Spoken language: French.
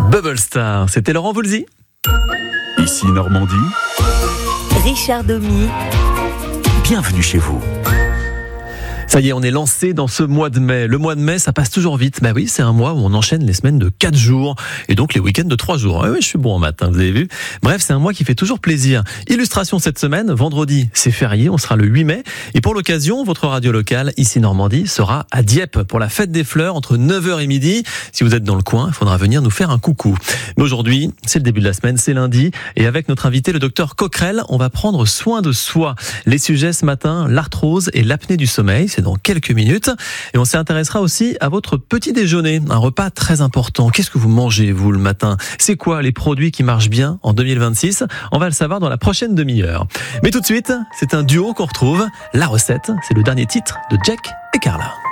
Bubble Star, c'était Laurent Voulzy. Ici Normandie. Richard Domy. Bienvenue chez vous. Ça y est, on est lancé dans ce mois de mai. Le mois de mai, ça passe toujours vite. Bah oui, c'est un mois où on enchaîne les semaines de 4 jours et donc les week-ends de 3 jours. Ah oui, je suis bon en maths, vous avez vu. Bref, c'est un mois qui fait toujours plaisir. Illustration cette semaine, vendredi, c'est férié, on sera le 8 mai. Et pour l'occasion, votre radio locale, ici Normandie, sera à Dieppe pour la fête des fleurs entre 9h et midi. Si vous êtes dans le coin, il faudra venir nous faire un coucou. Mais aujourd'hui, c'est le début de la semaine, c'est lundi. Et avec notre invité, le docteur Coquerel, on va prendre soin de soi. Les sujets ce matin, l'arthrose et l'apnée du sommeil. C'est dans quelques minutes. Et on s'intéressera aussi à votre petit déjeuner, un repas très important. Qu'est-ce que vous mangez, vous, le matin? C'est quoi les produits qui marchent bien en 2026? On va le savoir dans la prochaine demi-heure. Mais tout de suite, c'est un duo qu'on retrouve. La recette, c'est le dernier titre de Jack et Carla.